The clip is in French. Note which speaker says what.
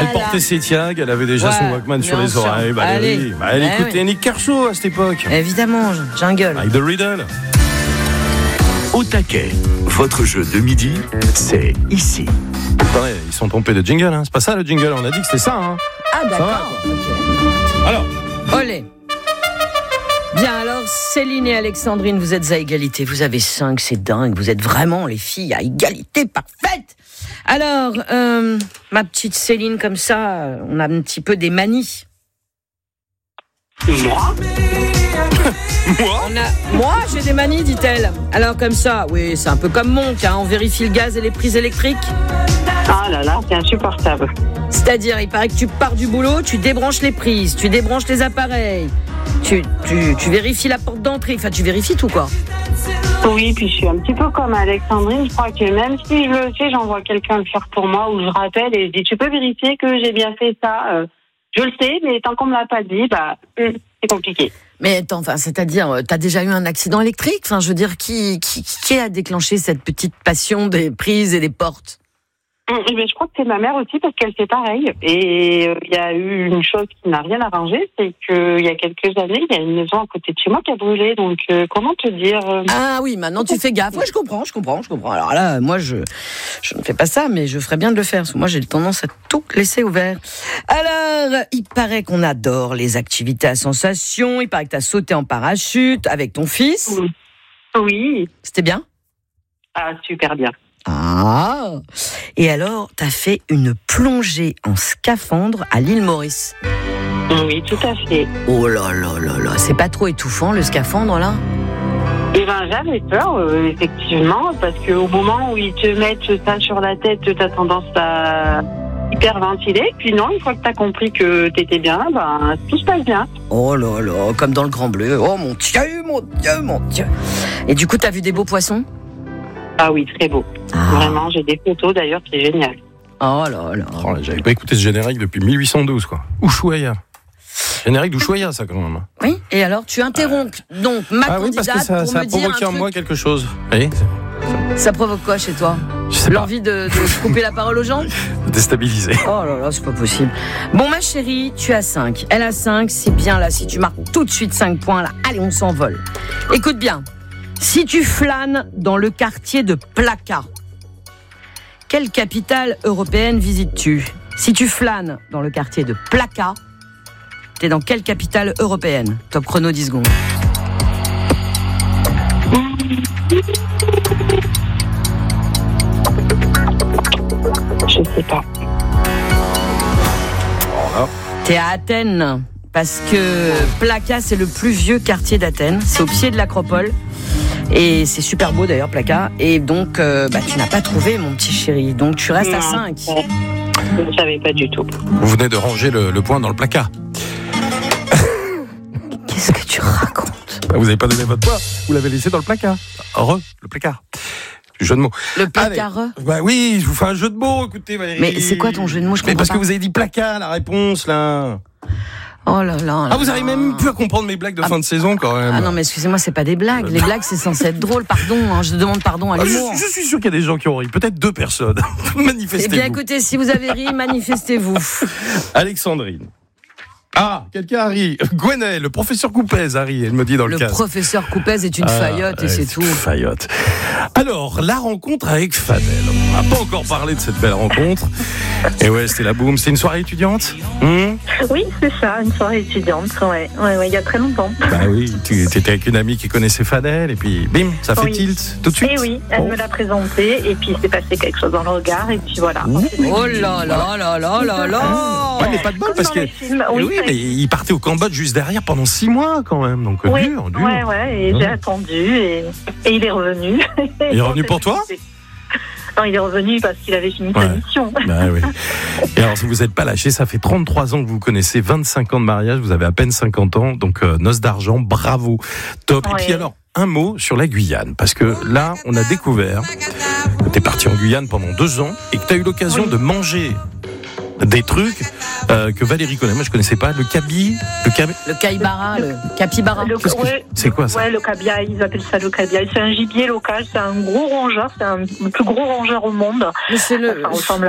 Speaker 1: Elle portait ses tiags, elle avait déjà son Walkman sur les oreilles. Elle écoutait Nick Kershaw à cette époque.
Speaker 2: Évidemment, Jungle.
Speaker 1: Avec The Riddle.
Speaker 3: Au taquet, votre jeu de midi, c'est ici.
Speaker 1: Attendez, ils sont trompés de jingle, hein. C'est pas ça le jingle, on a dit que c'était ça, hein.
Speaker 2: Ah d'accord.
Speaker 1: Okay. Alors.
Speaker 2: Olé. Bien, alors, Céline et Alexandrine, vous êtes à égalité. Vous avez 5, c'est dingue. Vous êtes vraiment, les filles, à égalité parfaite. Alors, ma petite Céline, comme ça, on a un petit peu des manies. Moi, j'ai des manies, dit-elle. Alors, comme ça, oui, c'est un peu comme Monk, hein, on vérifie le gaz et les prises électriques.
Speaker 4: Ah là là, c'est insupportable.
Speaker 2: C'est-à-dire, il paraît que tu pars du boulot, tu débranches les prises, tu débranches les appareils, tu vérifies la porte d'entrée, enfin, tu vérifies tout, quoi.
Speaker 4: Oui, puis je suis un petit peu comme Alexandrine, je crois que même si je le sais, j'envoie quelqu'un le faire pour moi, ou je rappelle et je dis, tu peux vérifier que j'ai bien fait ça. Je le sais, mais tant qu'on me l'a pas dit, c'est compliqué. Mais
Speaker 2: attends, enfin, c'est-à-dire, t'as déjà eu un accident électrique? Enfin, je veux dire, qui a déclenché cette petite passion des prises et des portes?
Speaker 4: Mais je crois que c'est ma mère aussi, parce qu'elle fait pareil. Et il y a eu une chose qui n'a rien arrangé, c'est qu'il y a quelques années, il y a une maison à côté de chez moi qui a brûlé. Donc, comment te dire
Speaker 2: Ah oui, maintenant tu fais gaffe. Ouais, je comprends. Alors là, moi, je ne fais pas ça, mais je ferais bien de le faire. Parce que moi, j'ai tendance à tout laisser ouvert. Alors, il paraît qu'on adore les activités à sensation. Il paraît que tu as sauté en parachute avec ton fils.
Speaker 4: Oui.
Speaker 2: C'était bien?
Speaker 4: Ah, super bien.
Speaker 2: Ah. Et alors, t'as fait une plongée en scaphandre à l'île Maurice.
Speaker 4: Oui, tout à fait.
Speaker 2: Oh là là là là, c'est pas trop étouffant le scaphandre là?
Speaker 4: Eh ben, j'avais peur, effectivement, parce qu'au moment où ils te mettent ça sur la tête, t'as tendance à hyperventiler. Puis non, une fois que t'as compris que t'étais bien, tout se passe bien.
Speaker 2: Oh là là, comme dans le Grand Bleu. Oh mon Dieu, mon Dieu, mon Dieu. Et du coup, t'as vu des beaux poissons?
Speaker 4: Ah oui, très beau. Vraiment, j'ai des photos d'ailleurs, c'est génial.
Speaker 2: Oh là là.
Speaker 1: Oh, j'avais pas écouté ce générique depuis 1812, quoi. Ushuaïa. Générique d'Ushuaïa, ça, quand même.
Speaker 2: Oui, et alors, tu interromps donc ma candidate
Speaker 1: oui, parce que ça a provoqué en moi quelque chose. Oui.
Speaker 2: Ça provoque quoi chez toi? L'envie de couper la parole aux gens?
Speaker 1: Déstabilisé.
Speaker 2: Oh là là, c'est pas possible. Bon, ma chérie, tu as 5. Elle a 5, c'est bien là. Si tu marques tout de suite 5 points, là, allez, on s'envole. Écoute bien. Si tu flânes dans le quartier de Plaka, quelle capitale européenne visites-tu? Si tu flânes dans le quartier de Plaka, t'es dans quelle capitale européenne? Top chrono 10 secondes.
Speaker 4: Je sais pas.
Speaker 2: T'es à Athènes, parce que Plaka, c'est le plus vieux quartier d'Athènes. C'est au pied de l'Acropole. Et c'est super beau d'ailleurs, Plaka. Et donc, tu n'as pas trouvé, mon petit chéri. Donc, tu restes à 5.
Speaker 4: Je ne savais pas du tout.
Speaker 1: Vous venez de ranger le point dans le placard.
Speaker 2: Qu'est-ce que tu racontes?
Speaker 1: Vous n'avez pas donné votre poids, vous l'avez laissé dans le placard. Le placard. Jeu de mots.
Speaker 2: Le placard.
Speaker 1: Oui, je vous fais un jeu de mots, écoutez Valérie.
Speaker 2: Mais c'est quoi ton jeu de mots? Je comprends
Speaker 1: parce
Speaker 2: pas.
Speaker 1: Que vous avez dit placard, la réponse, là.
Speaker 2: Oh là là.
Speaker 1: Ah, vous n'arrivez même plus à comprendre mes blagues de fin de saison, quand même.
Speaker 2: Ah non, mais excusez-moi, c'est pas des blagues. Les blagues, c'est censé être drôle, pardon. Je demande pardon à l'humour.
Speaker 1: Je suis sûr qu'il y a des gens qui ont ri. Peut-être 2 personnes. Manifestez-vous.
Speaker 2: Eh bien, écoutez, si vous avez ri, manifestez-vous.
Speaker 1: Alexandrine. Ah, quelqu'un a ri. Gwenaël, le professeur Coupez a ri, elle me dit dans le casque.
Speaker 2: Le professeur Coupez est une faillotte et c'est tout.
Speaker 1: Faillotte. Alors, la rencontre avec Fadel. On n'a pas encore parlé de cette belle rencontre. Et ouais, c'était la boum. C'est une soirée étudiante?
Speaker 4: Oui, c'est ça, une soirée étudiante. Ouais, il y a très longtemps.
Speaker 1: Bah oui, tu étais avec une amie qui connaissait Fadel et puis bim, ça fait tilt tout de suite.
Speaker 4: Et oui, elle me l'a présenté et puis il s'est passé quelque chose dans le regard et puis voilà.
Speaker 2: Oh là là là là là là.
Speaker 1: Ouais, mais pas de bol parce que oui, mais il partait au Cambodge juste derrière pendant 6 mois quand même, donc dur.
Speaker 4: Ouais, et j'ai attendu et il est revenu.
Speaker 1: Il est revenu pour toi?
Speaker 4: Non, il est revenu parce qu'il avait fini sa mission.
Speaker 1: Bah oui. Et alors, si vous n'êtes pas lâché, ça fait 33 ans que vous connaissez, 25 ans de mariage, vous avez à peine 50 ans, donc noces d'argent, bravo, top. Ouais. Et puis alors, un mot sur la Guyane, parce que là, on a découvert que t'es parti en Guyane pendant 2 ans et que t'as eu l'occasion de manger des trucs que Valérie connaît. Moi, je connaissais pas. Le
Speaker 2: caïbara, le capybara.
Speaker 1: C'est quoi ça?
Speaker 4: Ouais, le cabia, ils appellent ça le cabia. C'est un gibier local, c'est un gros rongeur, c'est le plus gros rongeur au monde.
Speaker 2: Mais c'est
Speaker 4: ça ressemble